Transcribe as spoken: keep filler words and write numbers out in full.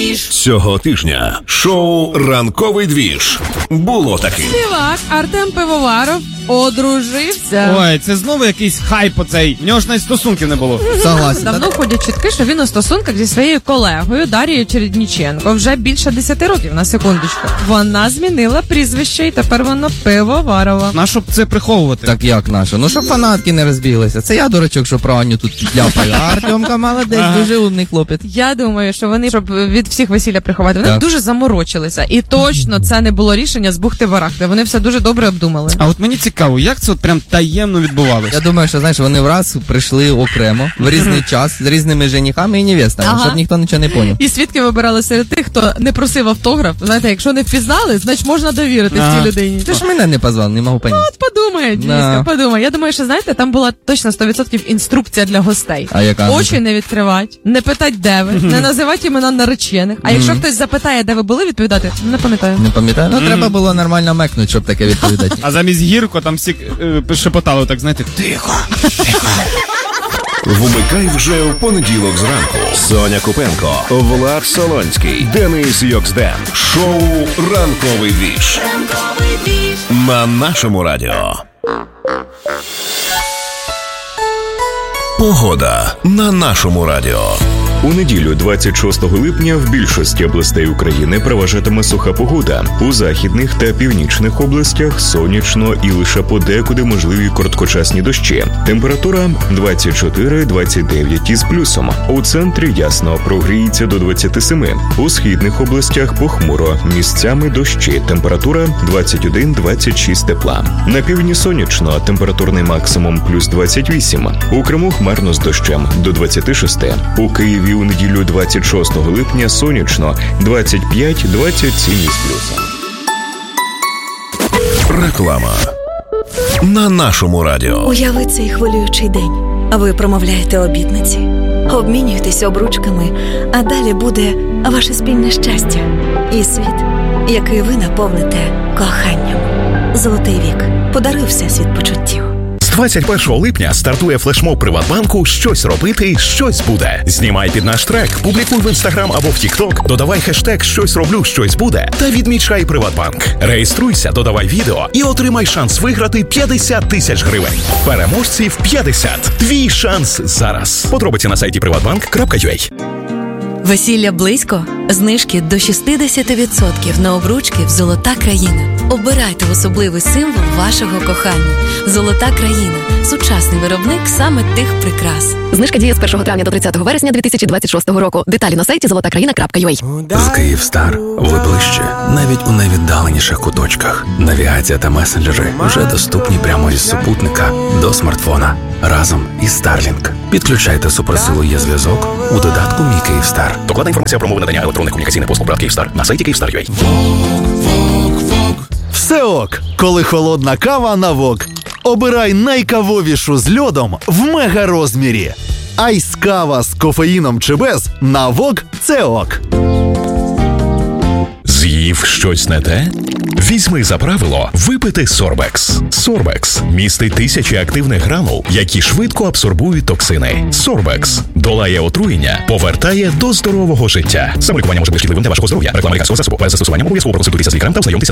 двіж. Цього тижня шоу «Ранковий двіж» було таки. Співак Артем Пивоваров одружився. Ой, це знову якийсь хайп оцей. В нього ж навіть стосунків не було. Согласен. Давно ходять чутки, що він у стосунках зі своєю колегою Дарією Чередніченко вже більше десяти років, на секундочку. Вона змінила прізвище і тепер вона Пивоварова. На що б це приховувати? Так як наша? Ну, щоб фанатки не розбіглися. Це я, дурачок, що про Аню тут ляпаю. А Артемка молодець, Ага. дуже умний хлопець. Я думаю, що вони, щоб від всіх весілля приховати, вони Так. дуже заморочилися. І точно це не було рішення з бухти-барахти. Вони все дуже добре обдумали. А от мені цікаво, як це от прям таємно відбувалося? Я думаю, що, знаєш, вони враз прийшли окремо, в різний час, з різними женихами і невестами, Ага. щоб ніхто нічого не поняв. І свідки вибирали серед тих, хто не просив автограф. Знаєте, якщо не впізнали, значить можна довірити Ага. цій людині. Ти ж мене не позвав, не можу поняти. От подумай, Діска, Да. подумай. Я думаю, що, знаєте, там була точно сто відсотків інструкція для гостей. А яка? Очі не відкривати, не питати, де ви, не називати імена наречених. А якщо хтось запитає, де ви були, відповідати, не пам'ятаю. Не пам'ятаю? Ну, треба було нормально мекнути, щоб таке відповідати. А замість гірко там всі е, шепотали, так, знаєте, тихо, тихо. Вмикай вже в понеділок зранку. Соня Купенко, Влад Солонський, Денис Йоксден. Шоу «Ранковий двіж» Ранковий двіж. на нашому радіо. Погода на нашому радіо. У неділю двадцять шостого липня в більшості областей України переважатиме суха погода. У західних та північних областях сонячно і лише подекуди можливі короткочасні дощі. Температура двадцять чотири - двадцять дев'ять із плюсом. У центрі ясно, прогріється до двадцяти семи. У східних областях похмуро, місцями дощі. Температура двадцять один - двадцять шість тепла. На півдні сонячно, температурний максимум плюс двадцять вісім. У Криму хмарно з дощем до двадцяти шести. У Києві у неділю двадцять шостого липня сонячно двадцять п'ять - двадцять сім із плюсом. Реклама на нашому радіо. Уяви цей хвилюючий день. А ви промовляєте обітниці, обмінюєтесь обручками, а далі буде ваше спільне щастя і світ, який ви наповните коханням. Золотий вік. Подаруй всесвіт почуттів. З двадцять першого липня стартує флешмоб Приватбанку «Щось робити, щось буде». Знімай під наш трек, публікуй в Інстаграм або в Тікток, додавай хештег «Щось роблю, щось буде» та відмічай Приватбанк. Реєструйся, додавай відео і отримай шанс виграти п'ятдесят тисяч гривень. Переможців п'ятдесят. Твій шанс зараз. Подробиці на сайті приватбанк крапка ю а. Весілля близько? Знижки до шістдесят відсотків на обручки в «Золота країна». Обирайте особливий символ вашого кохання. «Золота країна» – сучасний виробник саме тих прикрас. Знижка діє з першого травня до тридцятого вересня дві тисячі двадцять шостого року. Деталі на сайті золота країна крапка ю а. З Київстар ви ближче, навіть у найвіддаленіших куточках. Навігація та месенджери вже доступні прямо із супутника до смартфона. Разом із Starlink. Підключайте суперсилу є зв'язок у додатку «Мій Київстар». Докладна інформація про умови надання електронних комунікаційних послуг ПРАТ Київстар на сайті київстар крапка ю а. Все ок, коли холодна кава на вок. Обирай найкавовішу з льодом в мега-розмірі. Айс-кава з кофеїном чи без на вок – це ок. З'їв щось не те? Візьми за правило випити Сорбекс. Сорбекс містить тисячі активних гранул, які швидко абсорбують токсини. Сорбекс долає отруєння, повертає до здорового життя. Саме лікування може бути шкідливим для вашого здоров'я. Реклама лікарського засобу. Перед застосуванням обов'язково проконсультуйтеся з лікарем та ознайомтеся